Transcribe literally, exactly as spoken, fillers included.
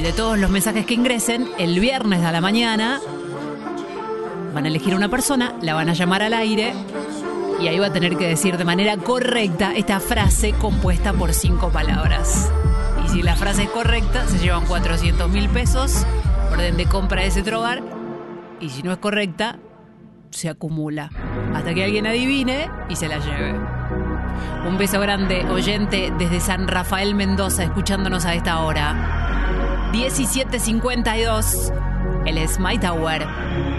de todos los mensajes que ingresen, el viernes a la mañana van a elegir una persona, la van a llamar al aire y ahí va a tener que decir de manera correcta esta frase compuesta por cinco palabras. Y si la frase es correcta, se llevan cuatrocientos mil pesos, orden de compra de ese Trogar. Y si no es correcta, se acumula hasta que alguien adivine y se la lleve. Un beso grande, oyente desde San Rafael, Mendoza, escuchándonos a esta hora. diecisiete cincuenta y dos, el es My Tower.